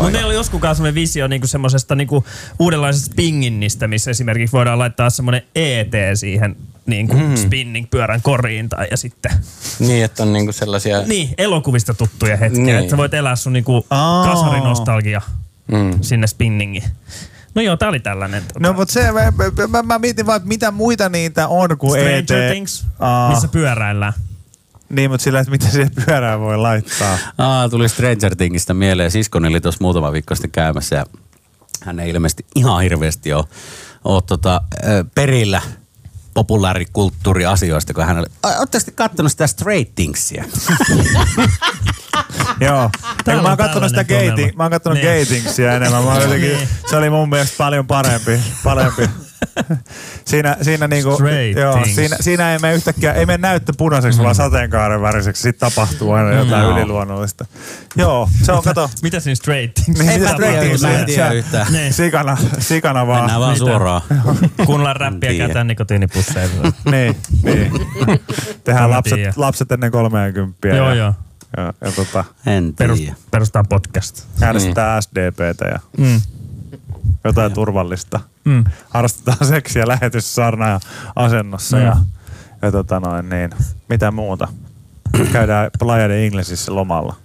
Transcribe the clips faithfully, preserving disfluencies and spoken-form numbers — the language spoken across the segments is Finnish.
Mutta meillä oli joskus sellainen visio niinku semmoisesta niinku uudenlaisesta spinginnistä, missä esimerkiksi voidaan laittaa semmoinen E T siihen niinku mm. spinning-pyörän koriin tai ja sitten... Niin, että on niinku sellaisia... Niin, elokuvista tuttuja hetkiä, niin. Että sä voit elää sun niinku kasarinostalgia mm. sinne spinningiin. No joo, tää oli tällainen. Tota... No mutta se, mä, mä, mä mietin vaan, että mitä muita niitä on kuin Stranger E T. Things, Aa. missä pyöräillään. Niin, mutta sillä, että mitä siihen pyörään voi laittaa. Aa, tuli Stranger Thingsistä mieleen. Siskoni oli tuossa muutama viikko sitten käymässä ja hän ei ilmeisesti ihan hirveästi ole, ole tota, perillä populaarikulttuuriasioista, kun hän oli, ootteko te kattonut sitä Straight Thingsia? Joo. Mä oon kattonut sitä gating, mä oon kattonut niin. Gatingsia enemmän. Mä jotenkin, niin. Se oli mun mielestä paljon parempi. parempi. Siinä, siinä, niinku, joo, siinä, siinä ei mene yhtäkkiä, ei mene näyttö punaiseksi, mm. vaan sateenkaaren väriseksi. Sitten tapahtuu aina jotain no. yliluonnollista. Joo, se on, kato. Mitä siinä Straight Things? Niin, mitä Straight Things? Mä en tiedä yhtään. Sikana, sikana vaan. Mennään vaan mitä? Suoraan. Kuunnellaan räppiä ja käytetään nikotiinipusseja. niin, niin. Tehdään lapset, lapset ennen kolmeenkymppiä. Joo, joo. Ja, ja tota, en perust, perustaa podcast. Äänestetään mm. S D P:tä ja mm. jotain ja. turvallista. Mm. Harrastetaan seksiä lähetyssarna ja asennossa mm. ja, ja tota noin niin. Mitä muuta? Käydään Playa de Inglesissä lomalla.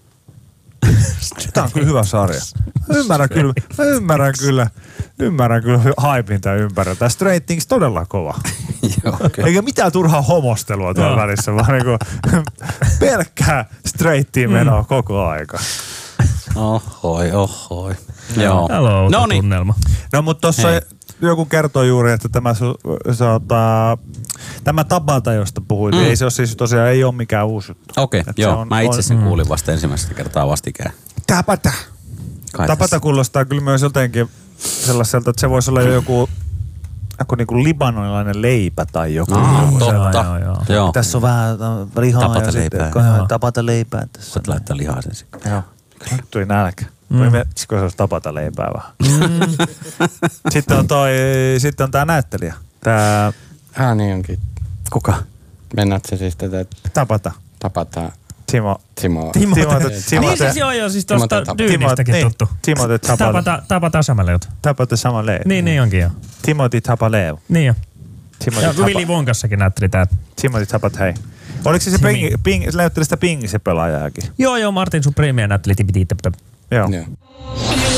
Tämä on kyllä hyvä sarja. Mä ymmärrän kyllä, mä ymmärrän kyllä, ymmärrän kyllä haipin tää ympärillä. Tää Straight Things todella kova. Joo, okay. Eikä mitään turhaa homostelua tuolla no. välissä, vaan niinku pelkkää straightiin menoa mm. koko aika. Ohoi, ohoi. Joo. Hello, no niin. Tunnelma. No mutta tossa Hei. joku kertoi juuri, että tämä, sota, tämä Tabata, josta puhuit, mm. ei se ole siis tosiaan ei ole mikään uusi juttu. Okei, okay, joo. On, mä itse sen on, kuulin vasta ensimmäistä kertaa vastikään. Tabata. Tabata kuulostaa kyllä myös jotenkin sellaiselta, että se voisi olla joku joku niinku libanonilainen leipä tai joku. Ah, joku totta. Joo, joo. Joo. Tässä on vähän lihaa tapata ja leipää. sitten tapata leipää. Tässä. Voit laittaa lihaa sen sitten. Joo. Tuli nälkä. Mm. Kun se olisi tapata leipää vähän. Mm. sitten on toi, sitten on tää näyttelijä. Tää... Ah niin onkin. Kuka? Mennät se siis tätä... Tapata. Tapata. Timo. Timo. Timo. Timo. Timo. Niin siis joo joo, siis tosta Dyynistäkin tuttu. Timote Tapata. Tapata Samaleut. Tapata Samaleut. Niin, niin onkin joo. Timothy Tapaleu. Niin jo. Ja Willy Wonkassakin näytteli tää. Timothy Tapat, hei. Oliko se se ping, ping, se näytteli sitä Ping, se pelaajaakin? Joo joo, Martin Supremea näytteli Tipitittä. Joo. Joo.